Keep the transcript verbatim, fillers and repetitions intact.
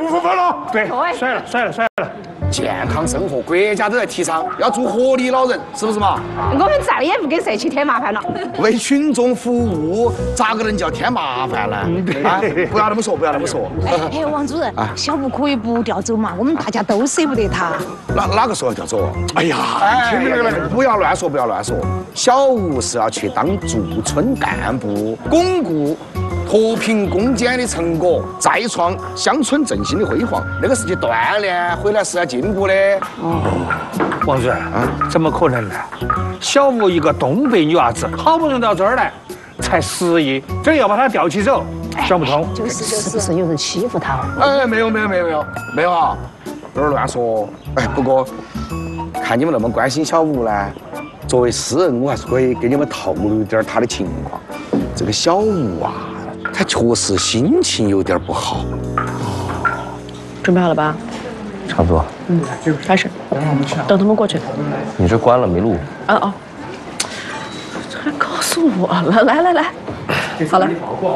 不分分了。 对，甩了甩了甩了。 健康生活，国家都在提倡，要做活力老人，是不是嘛？ 我们再也不给社区添麻烦了。 为群众服务，咋个能叫添麻烦呢？啊，不要那么说，不要那么说。 哎哎，王主任，小吴可以不调走嘛？我们大家都舍不得他。 哪哪个说要调走？ 哎呀， 哎，不要乱说，不要乱说。小吴是要去当驻村干部，巩固脱贫攻坚的成果，再创乡村振兴的辉煌。那个是去锻炼，回来是要进步的。 王主任啊，怎么可能呢？小吴一个东北女娃子，好不容易到这儿来，才十亿，这要把她调起走，想不通。 就是就是，是不是有人欺负他？ 哎，没有没有没有没有没有啊，有点乱说。哎，不过看你们那么关心小吴呢，作为私人，我还是可以给你们透露一点他的情况。这个小吴啊，他确实心情有点不好。 准备好了吧？ 差不多。 嗯，开始。等他们过去。 你这关了没录？ 啊哦，还告诉我了，来来来，好了。